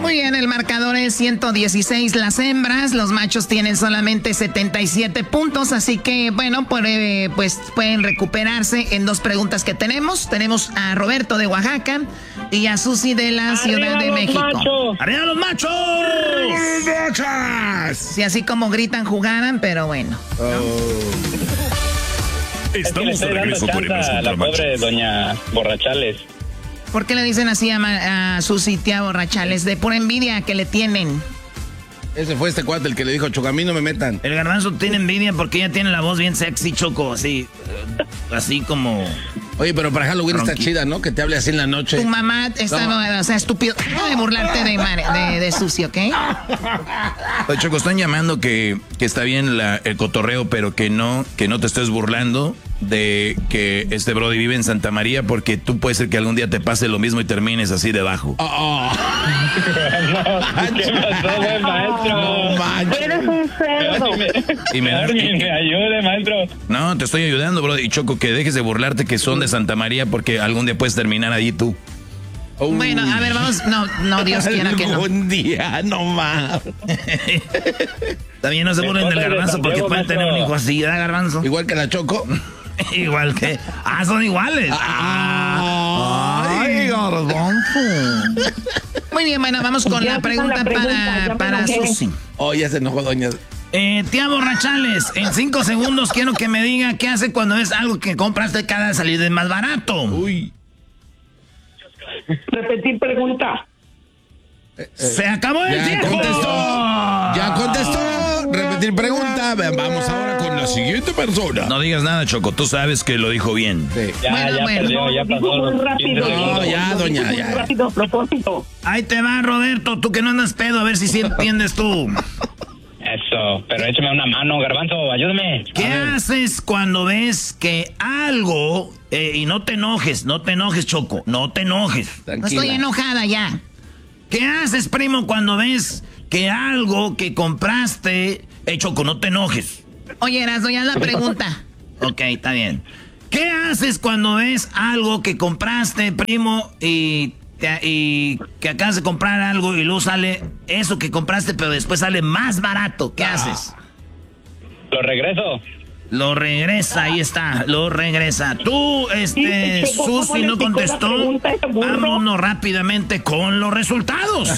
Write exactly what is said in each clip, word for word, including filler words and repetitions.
Muy bien, el marcador es ciento dieciséis las hembras, los machos tienen solamente setenta y siete puntos, así que bueno, puede, pues pueden recuperarse en dos preguntas que tenemos. Tenemos a Roberto de Oaxaca y a Susi de la Ciudad de México. Machos. ¡Arriba los machos! ¡Arriba los machos! Sí, así como gritan, jugaran, pero bueno. ¿no? Oh. Estamos es que de le regreso estoy por dando chance a la Machos. pobre doña Borrachales. ¿Por qué le dicen así a, a Susi, tía Borrachales? De pura envidia que le tienen. Ese fue este cuate el que le dijo, Choco, a mí no me metan. El garbanzo tiene envidia porque ella tiene la voz bien sexy, Choco, así, así como... Oye, pero para Halloween está chida, ¿no? Que te hable así en la noche. Tu mamá está, no. o sea, estúpido. No de burlarte de, de, de Susi, ¿ok? Oye, Choco, están llamando que, que está bien la, el cotorreo, pero que no, que no te estés burlando de que este brody vive en Santa María, porque tú puede ser que algún día te pase lo mismo y termines así debajo. Oh, oh. No, ¿qué pasó, güey, maestro? No, manches. Eres un cerdo. Y me, da- Que me ayude, maestro. No, te estoy ayudando, brody. Y Choco, que dejes de burlarte que son de Santa María, porque algún día puedes terminar allí tú. Uy. Bueno, a ver, vamos. No, no, Dios quiera que no. Un día, no más. También no se burlen del garbanzo porque Santiago, pueden tener un hijo así, ¿verdad, garbanzo? Igual que la Choco. Igual que... Ah, son iguales. Ah, Ay, garbanzo. Muy bien, bueno, vamos con Ya la pregunta, la pregunta, para, ya me para enojé. Susi. Oh, ya se enojó, doña. Eh, tía Borrachales, en cinco segundos quiero que me diga qué hace cuando es algo que compraste cada salida de más barato. Uy. Repetir pregunta. ¡Se acabó el Ya tiempo! contestó. Ya contestó. Repetir pregunta. Vamos ahora con la siguiente persona. No digas nada, Choco, tú sabes que lo dijo bien. Sí. Ya, Bueno, ya bueno. perdió, ya Dijo pasó. muy los rápido. quince No, segundos. ya, doña, Dijo muy ya. rápido, propósito. Ahí te va, Roberto, tú que no andas pedo, a ver si sí entiendes tú. Eso, pero échame una mano, garbanzo, ayúdame. ¿Qué haces cuando ves que algo, eh, y no te enojes, no te enojes, Choco, no te enojes? No Tranquila. estoy enojada ya. ¿Qué haces, primo, cuando ves que algo que compraste... Eh, Choco, no te enojes. Oye, Erasmo, ya la pregunta. Ok, está bien. ¿Qué haces cuando ves algo que compraste, primo, y, te- y que acabas de comprar algo y luego sale eso que compraste, pero después sale más barato? ¿Qué haces? Lo regreso. Lo regresa, ahí está, lo regresa. Tú, este, Sí, Choco, ¿cómo Susi le no picó la contestó. pregunta a ese burro? Vámonos rápidamente con los resultados.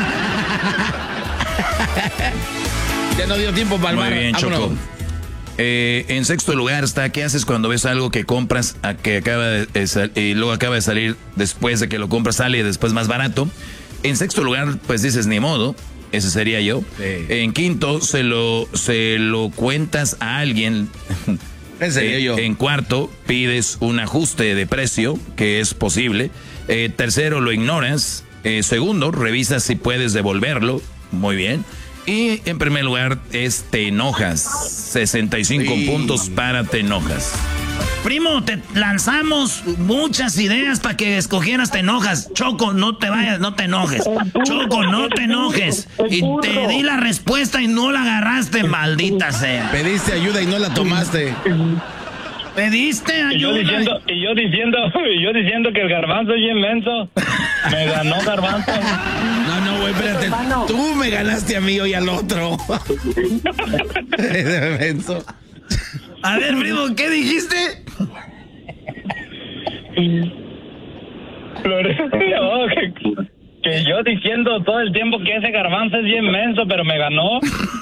Ya no dio tiempo para el Muy bar. bien, Vámonos. Choco. Eh, en sexto lugar está, ¿qué haces cuando ves algo que compras a que acaba de, de sal- y luego acaba de salir después de que lo compras, sale después más barato? En sexto lugar, pues dices, ni modo, ese sería yo. Sí. En quinto, se lo, se lo cuentas a alguien. Ese sería Eh, yo. En cuarto, pides un ajuste de precio, que es posible. Eh, tercero, lo ignoras. Eh, segundo, revisas si puedes devolverlo. Muy bien. Y en primer lugar es te enojas. sesenta y cinco Sí. puntos para te enojas. Primo, te lanzamos muchas ideas para que escogieras te enojas. Choco, no te vayas, no te enojes. Choco, no te enojes. Y te di la respuesta y no la agarraste, maldita sea. Pediste ayuda y no la tomaste. Pediste Y yo ayuda. diciendo, y yo diciendo, y yo diciendo que el garbanzo es bien menso. Me ganó garbanzo. No, no, güey, espérate. Hermano. Tú me ganaste a mí y al otro. Ese menso. A ver, primo, ¿qué dijiste? No, que, que yo diciendo todo el tiempo que ese garbanzo es bien menso, pero me ganó.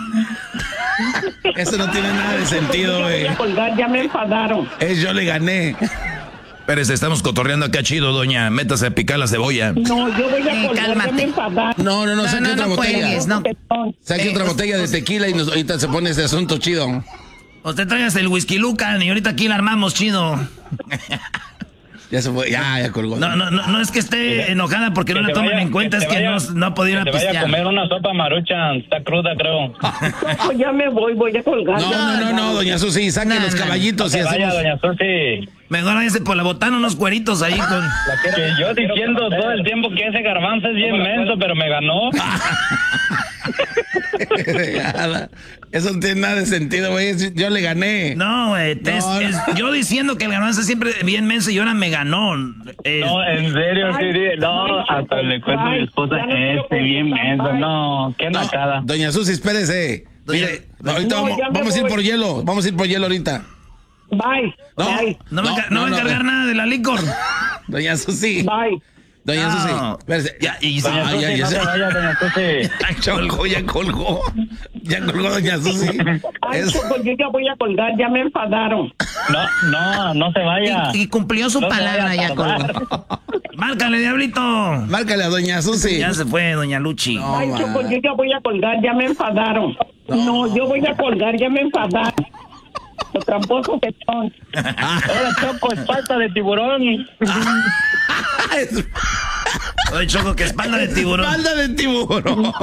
Eso no tiene nada de sentido, Ya güey. voy a colgar, ya me enfadaron. Es yo le gané. Espérese, estamos cotorreando acá chido, doña. Métase a picar la cebolla. No, yo voy a Eh, colgar, ya cálmate. me enfadaron. No, no, no, No, saque no, otra no botella. cuelgues, no. Saque Eh, otra us- botella de tequila y nos, ahorita se pone ese asunto chido. Usted traigas el whisky Lucan y ahorita aquí la armamos chido. Ya se fue, ya, ya colgó. No, no, no, no es que esté enojada porque no Que la te tomen vaya- en cuenta, que es te que vaya- no, no ha podido ir que a te vaya a pistear. comer una sopa maruchan, está cruda, creo. No, ya me voy, voy a colgar. No, ya. no, no, no, doña Susi, saque No, los no. caballitos y Que vaya, hacemos. doña Susi. Mejor váyase por la botana unos cueritos ahí con... Que yo diciendo todo el tiempo que ese garbanzo es bien menso, pero me ganó. Eso no tiene nada de sentido, güey. Yo le gané. No, güey. No, es- no. es- yo diciendo que el garbanzo siempre bien menso y ahora me ganó. Eh, No, en serio, sí, sí. No, hasta le cuento a mi esposa, este bien menso. No, qué No, nacada. doña Susi, espérese. Doña- Mire, ahorita No, vamos, ya me vamos a ir voy. por hielo. Vamos a ir por hielo ahorita. Bye. No. Bye. no, me, no, ca- no no, va no, a encargar eh. nada de la licor. Doña Susi. Bye. Doña No. Susi. Espérese. Ya, y- Doña Ah, Susi, ya, ya no sé. se vaya, doña Susi. Ay, colgó, ya colgó. Ya colgó doña Susi. Ay, Es- Choco, yo ya voy a colgar, ya me enfadaron. No, no, no se vaya. Y, y cumplió su No se palabra, vaya a ya tardar. colgó. Márcale, diablito. Márcale a doña Susi. Ya se fue, doña Luchi. No, Ay, ma. Choco, yo ya voy a colgar, ya me enfadaron. No, yo voy a colgar, ya me enfadaron. Los tramposos que son. Ahora, Choco, espalda de tiburón. Es- Oye, Choco, que espalda de tiburón. Espalda de tiburón.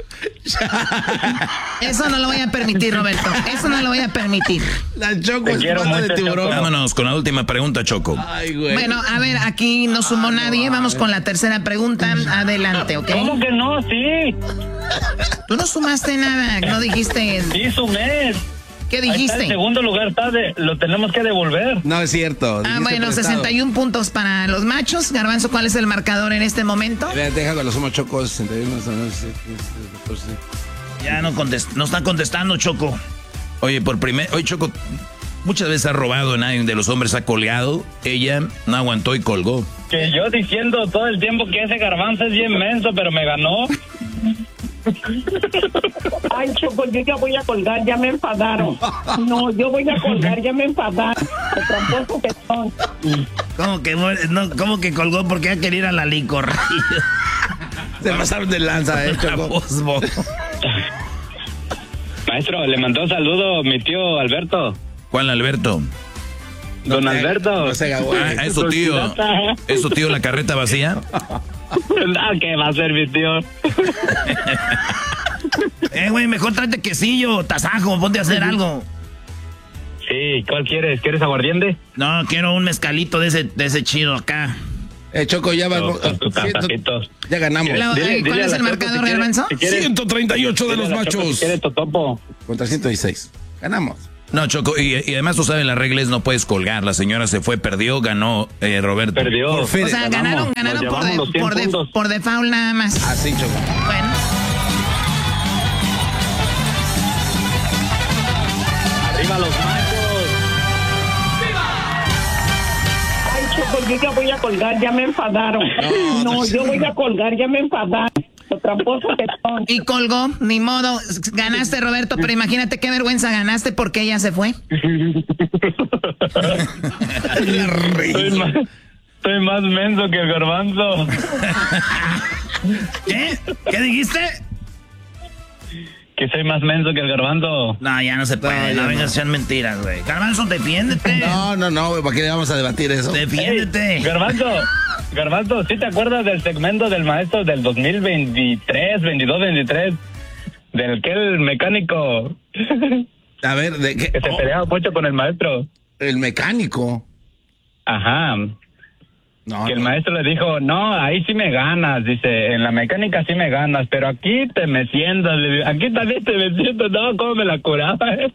Eso no lo voy a permitir, Roberto. Eso no lo voy a permitir. La Choco, Te quiero espalda de mucho, tiburón. Choco. Vámonos con la última pregunta, Choco. Ay, güey. Bueno, a ver, aquí no sumó nadie. Vamos con la tercera pregunta. Adelante, ¿ok? ¿Cómo que no? Sí, Tú no sumaste nada. No dijiste. sí, su mes. ¿Qué Ahí está, dijiste? el segundo lugar está de, lo tenemos que devolver. No es cierto. Ah, dijiste bueno, prestado. sesenta y un puntos para los machos. Garbanzo, ¿cuál es el marcador en este momento? A ver, deja con los sumo Choco. sesenta y uno, catorce. Ya no, contest no está contestando, Choco. Oye, por primer... Oye, Choco, muchas veces ha robado, nadie de los hombres ha colgado. Ella no aguantó y colgó. Que yo diciendo todo el tiempo que ese garbanzo es bien menso, pero me ganó. Ay, Choco, yo ya voy a colgar, ya me enfadaron. No, yo voy a colgar, ya me enfadaron. Los tramposos que son. ¿Cómo que, no, cómo que colgó porque ya quería ir a la licor? Se pasaron de lanza, eh, Choco. Posbo. Maestro, le mandó saludo mi tío Alberto. ¿Cuál, Alberto? Don No se- Alberto. no se haga, güey. Ah, es su tío. ¿Es su tío la carreta vacía? Ah, ¿qué va a ser mi tío? Eh, güey, mejor tráete quesillo, tasajo, ponte a hacer algo. Sí, ¿cuál quieres? ¿Quieres aguardiente? No, quiero un mezcalito de ese, de ese chido acá. Eh, Choco, ya vamos. Con tus ciento- tasajitos. Ya ganamos. Lo- Dile- eh, ¿Cuál dile es a el la Choco marcador, si quiere- Garbanzo? si quiere- ciento treinta y ocho de dile los a la Choco machos. Si quiere totopo. Contra ciento dieciséis. Ganamos. No, Choco, y, y además tú sabes, las reglas no puedes colgar. La señora se fue, perdió, ganó eh, Roberto. Perdió. Por fin. O sea, ganaron, Ganamos, ganaron nos por, llevamos de, los cien por, de, puntos. por default nada más. Así, Choco. Bueno, Arriba los machos. Ay, Choco, yo ya voy a colgar, ya me enfadaron. No, yo voy a colgar, ya me enfadaron. Los tramposos que son. y colgó, ni modo. Ganaste, Roberto, pero imagínate qué vergüenza ganaste porque ella se fue. Soy más, soy más menso que el garbanzo. ¿Qué? ¿Qué dijiste? Que soy más menso que el garbanzo. No, ya no se puede, No, no, ya vengas no. a echar mentiras, güey. Garbanzo, defiéndete. No, no, no, güey. ¿Para qué le vamos a debatir eso? Defiéndete. Ey, Garbanzo, Garbanzo, ¿sí te acuerdas del segmento del maestro del dos mil veintitrés, veintidós, veintitrés? Del que el mecánico A ver, ¿de qué? que se Oh, peleaba mucho con el maestro. el mecánico. Ajá. No, Que el no. maestro le dijo, no, ahí sí me ganas, dice, en la mecánica sí me ganas, pero aquí te me sientas, le digo, aquí también te me sientas, no, cómo me la curaba. eh.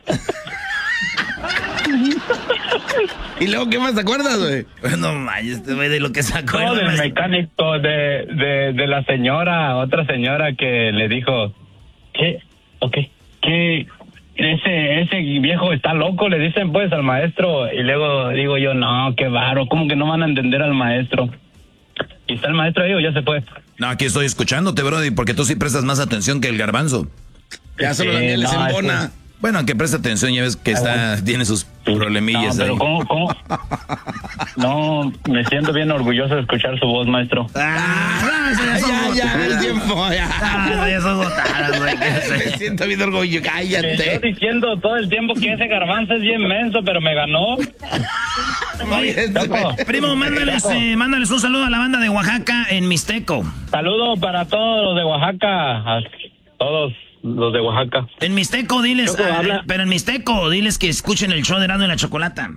¿Y luego qué más te acuerdas, güey? No manches, este güey de lo que sacó. No, el del maestro. mecánico, de, de, de la señora, otra señora que le dijo, ¿qué? Ok, ¿qué? Ese, ese viejo está loco, le dicen pues al maestro, y luego digo yo, no, qué varo, ¿cómo que no van a entender al maestro? ¿Y está el maestro ahí o ya se fue? No, aquí estoy escuchándote, brody, porque tú sí prestas más atención que el garbanzo. Ya solo la Sí, miel les no, embona. es Bueno, aunque presta atención, ya ves que está, tiene sus problemillas No, pero ahí. ¿cómo, cómo? No, me siento bien orgulloso de escuchar su voz, maestro. Ah, no, eso ya son Ya, ya, el botadas. tiempo, ya. Ah, no, ya son botadas, güey. ¿qué Me sé? siento bien orgulloso. Que yo Cállate. diciendo todo el tiempo que ese garbanzo es bien menso, pero me ganó. Oye, Choco, Primo, mándales, eh, mándales un saludo a la banda de Oaxaca en Mixteco. saludo para todos los de Oaxaca, a todos los de Oaxaca. En Mixteco, diles, Choco, ah, habla. pero en Mixteco, diles que escuchen el show de Erasmo y la Chocolata.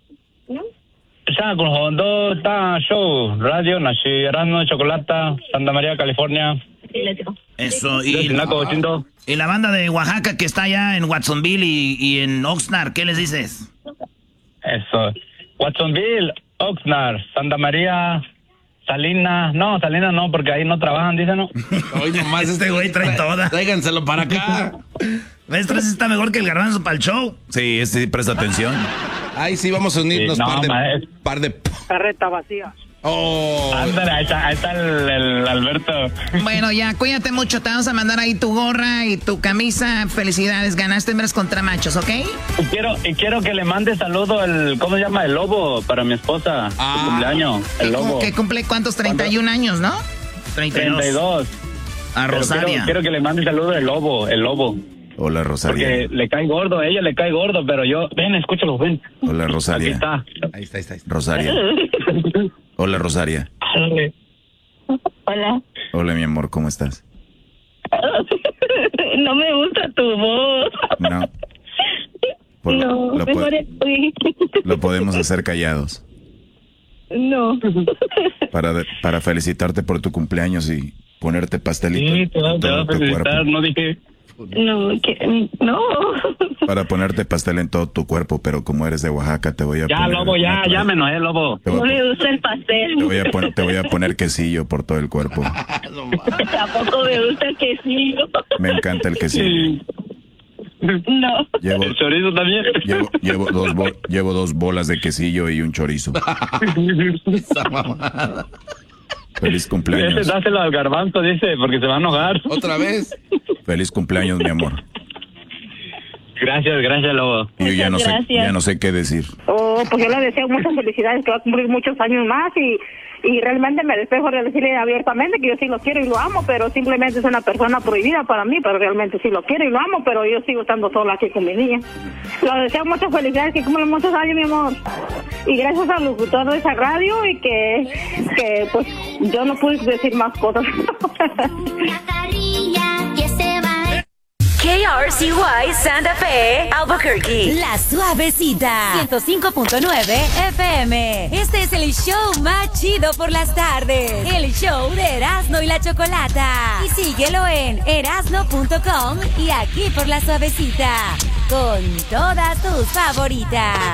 Sa con Hondo ta show radio nashi Erasmo Chocolata Santa María California. Eso, y, y la banda de Oaxaca que está allá en Watsonville y, y en Oxnard, ¿qué les dices? Eso. Watsonville, Oxnard, Santa María, Salinas. No, Salinas no, porque ahí no trabajan, dicen, ¿no? Hoy nomás este güey trae toda. Tráiganselo para acá. Maestro, ese está mejor que el garbanzo para el show. Sí, ese sí presta atención. Ahí sí vamos a unirnos, Sí, no, par de... maestro. Par de... Carreta vacía. Oh. Ándale, ahí está, ahí está el, el Alberto. Bueno, ya, cuídate mucho. Te vamos a mandar ahí tu gorra y tu camisa. Felicidades, ganaste hembras contra machos, ¿ok? Y quiero, y quiero que le mande saludo el, ¿cómo se llama? El lobo para mi esposa. Ah. Su cumpleaños, el lobo. Que cumple, ¿cuántos? treinta y un años, ¿no? treinta y dos. treinta y dos. A Pero Rosaria. Quiero, quiero que le mande saludo el lobo, el lobo. Hola, Rosaria. Porque le cae gordo, a ella le cae gordo, pero yo... Ven, escúchalo, ven. Hola, Aquí Rosaria. está. Ahí está, ahí está. Ahí está. Rosaria. Hola, Rosaria. Hola. Hola, mi amor, ¿cómo estás? No me gusta tu voz. No. Por- No, lo, mejor po- estoy. lo podemos hacer callados. No. Para, de- para felicitarte por tu cumpleaños y ponerte pastelito Sí, te va, en te va todo a tu felicitar, cuerpo. no dije... No, que, no. Para ponerte pastel en todo tu cuerpo, pero como eres de Oaxaca, te voy a Ya, poner... lobo, ya, una- ya me enojé, lobo. Te voy No a, me pon- gusta el pastel. te voy a pon- te voy a poner quesillo por todo el cuerpo. Tampoco me gusta el quesillo. Me encanta el quesillo. No. Llevo, El chorizo también. llevo, llevo, dos bo- llevo dos bolas de quesillo y un chorizo. Feliz Ese cumpleaños. dáselo al garbanzo, dice, porque se va a enojar. ¿Otra vez? Feliz cumpleaños, mi amor. Gracias, gracias, lobo. Y yo ya no sé, gracias. ya no sé qué decir. Oh, pues yo le deseo muchas felicidades, que va a cumplir muchos años más y, y realmente me despejo de decirle abiertamente que yo sí lo quiero y lo amo, pero simplemente es una persona prohibida para mí, pero realmente sí lo quiero y lo amo, pero yo sigo estando sola aquí con mi niña. Le deseo muchas felicidades, que cumplan muchos años, mi amor. Y gracias al locutor de esa radio y que, que pues yo no pude decir más cosas. K R C Y Santa Fe, Albuquerque. La Suavecita. ciento cinco punto nueve F M. Este es el show más chido por las tardes. El show de Erasmo y la Chocolata. Y síguelo en erasmo punto com y aquí por La Suavecita. Con todas tus favoritas.